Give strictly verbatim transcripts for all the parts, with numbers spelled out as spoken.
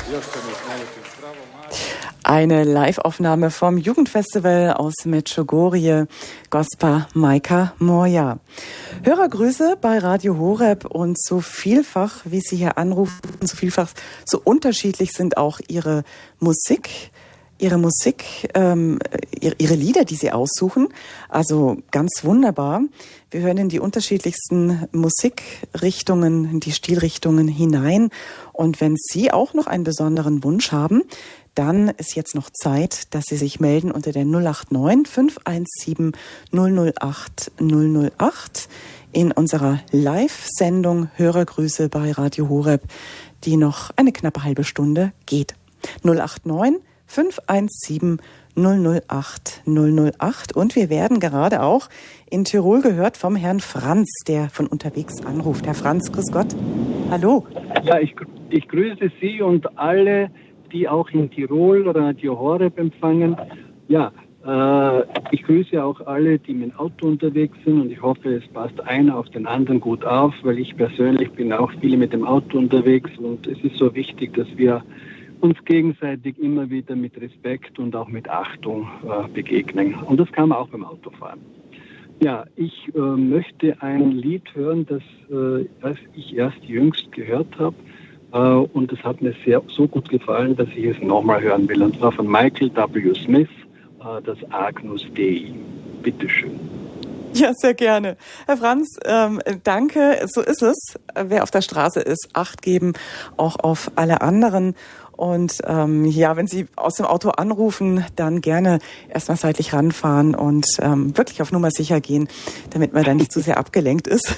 Eine Live-Aufnahme vom Jugendfestival aus Medjugorje, Gospa Majka Moja. Hörergrüße bei Radio Horeb und so vielfach, wie Sie hier anrufen, so vielfach, so unterschiedlich sind auch Ihre Musik. Ihre Musik, ähm, ihre Lieder, die Sie aussuchen, also ganz wunderbar. Wir hören in die unterschiedlichsten Musikrichtungen, in die Stilrichtungen hinein. Und wenn Sie auch noch einen besonderen Wunsch haben, dann ist jetzt noch Zeit, dass Sie sich melden unter der null acht neun fünf eins sieben null null acht null null acht in unserer Live-Sendung Hörergrüße bei Radio Horeb, die noch eine knappe halbe Stunde geht. null acht neun fünf eins sieben null null acht null null acht. Und wir werden gerade auch in Tirol gehört vom Herrn Franz, der von unterwegs anruft. Herr Franz, grüß Gott. Hallo. Ja, ich, ich grüße Sie und alle, die auch in Tirol oder Radio Horeb empfangen. Ja, äh, ich grüße auch alle, die mit dem Auto unterwegs sind und ich hoffe, es passt einer auf den anderen gut auf, weil ich persönlich bin auch viel mit dem Auto unterwegs und es ist so wichtig, dass wir uns gegenseitig immer wieder mit Respekt und auch mit Achtung äh, begegnen. Und das kann man auch beim Autofahren. Ja, ich äh, möchte ein Lied hören, das äh, ich erst jüngst gehört habe. Uh, und es hat mir sehr so gut gefallen, dass ich es nochmal hören will. Und zwar von Michael W. Smith, uh, das Agnus Dei. Bitteschön. Ja, sehr gerne. Herr Franz, ähm, danke. So ist es. Wer auf der Straße ist, Acht geben, auch auf alle anderen. Und ähm, ja, wenn Sie aus dem Auto anrufen, dann gerne erstmal seitlich ranfahren und ähm, wirklich auf Nummer sicher gehen, damit man dann nicht zu sehr abgelenkt ist.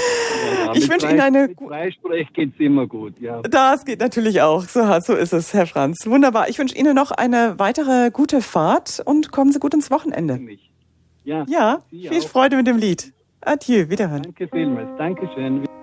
Ja, ich wünsche Ihnen eine... Mit Freisprech geht's immer gut, ja. Das geht natürlich auch. So, so ist es, Herr Franz. Wunderbar. Ich wünsche Ihnen noch eine weitere gute Fahrt und kommen Sie gut ins Wochenende. Ja, ja viel auch. Freude mit dem Lied. Adieu, wiederhören. Danke vielmals. Dankeschön.